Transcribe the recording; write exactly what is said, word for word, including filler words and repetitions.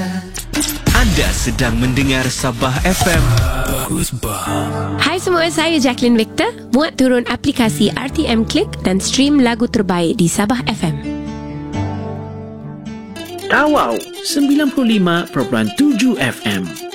Anda sedang mendengar Sabah F M. Bagus bah. Hai semua, saya Jacqueline Victor. Muat turun aplikasi R T M Click dan stream lagu terbaik di Sabah F M. Tawau sembilan puluh lima perpuluhan tujuh F M.